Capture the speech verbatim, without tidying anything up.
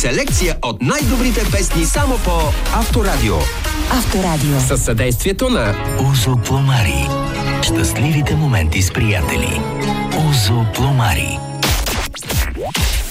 селекция от най-добрите песни само по Авторадио. Авторадио. Със съдействието на Узо Пломари. Щастливите моменти с приятели. Узо Пломари.